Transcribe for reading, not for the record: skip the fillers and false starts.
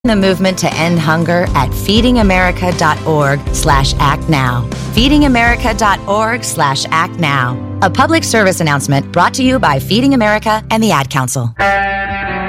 the movement to end hunger at feedingamerica.org/actnow. feedingamerica.org/actnow. A public service announcement brought to you by Feeding America and the Ad Council.